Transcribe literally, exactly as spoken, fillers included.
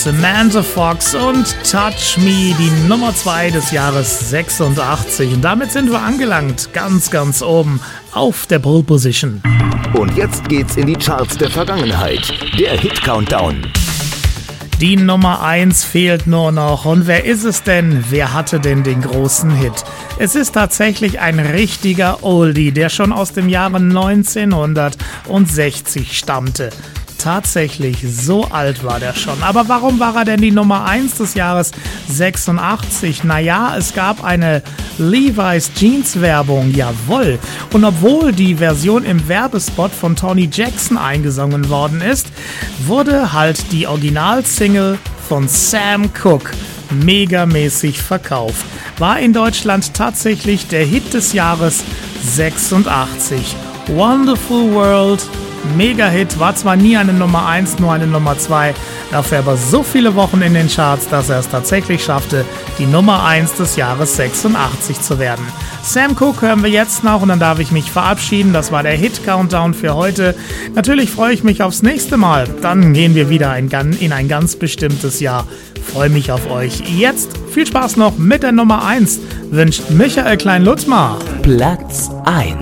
Samantha Fox und Touch Me, die Nummer zwei des Jahres sechsundachtzig. Und damit sind wir angelangt, ganz, ganz oben auf der Pole Position. Und jetzt geht's in die Charts der Vergangenheit, der Hit-Countdown. Die Nummer eins fehlt nur noch. Und wer ist es denn? Wer hatte denn den großen Hit? Es ist tatsächlich ein richtiger Oldie, der schon aus dem Jahre neunzehnhundertsechzig stammte. Tatsächlich, so alt war der schon. Aber warum war er denn die Nummer eins des Jahres sechsundachtzig? Naja, es gab eine Levi's Jeans Werbung, jawohl. Und obwohl die Version im Werbespot von Tony Jackson eingesungen worden ist, wurde halt die Originalsingle von Sam Cooke megamäßig verkauft. War in Deutschland tatsächlich der Hit des Jahres sechsundachtzig. Wonderful World, Mega-Hit, war zwar nie eine Nummer eins, nur eine Nummer zwei, dafür aber so viele Wochen in den Charts, dass er es tatsächlich schaffte, die Nummer eins des Jahres sechsundachtzig zu werden. Sam Cooke hören wir jetzt noch und dann darf ich mich verabschieden. Das war der Hit-Countdown für heute. Natürlich freue ich mich aufs nächste Mal. Dann gehen wir wieder in ein ganz bestimmtes Jahr. Freue mich auf euch. Jetzt viel Spaß noch mit der Nummer eins, wünscht Michael Klein-Lutzmar. Platz eins.